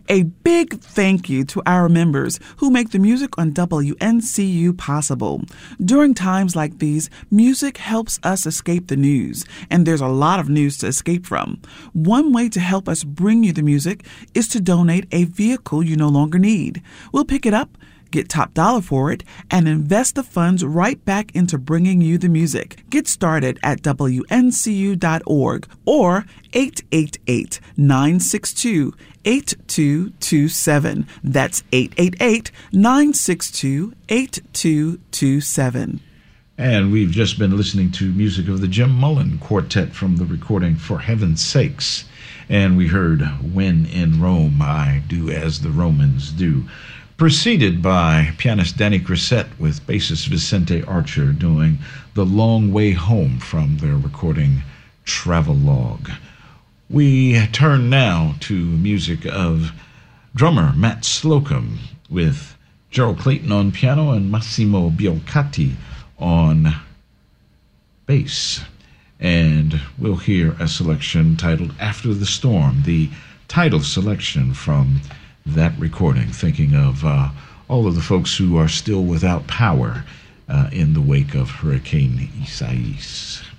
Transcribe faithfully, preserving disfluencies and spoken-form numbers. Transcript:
A big thank you to our members who make the music on W N C U possible. During times like these, music helps us escape the news, and there's a lot of news to escape from. One way to help us bring you the music is to donate a vehicle you no longer need. We'll pick it up, get top dollar for it, and invest the funds right back into bringing you the music. Get started at W N C U dot org or eight eight eight, nine six two, eight two two seven. That's eight eight eight, nine six two, eight two two seven. And we've just been listening to music of the Jim Mullen Quartet from the recording For Heaven's Sakes. And we heard When in Rome, I Do As the Romans Do, preceded by pianist Danny Grissett with bassist Vicente Archer doing The Long Way Home from their recording Travelogue. We turn now to music of drummer Matt Slocum with Gerald Clayton on piano and Massimo Biolcati on bass. And we'll hear a selection titled After the Storm, the title selection from that recording, thinking of uh, all of the folks who are still without power uh, in the wake of Hurricane Isaias.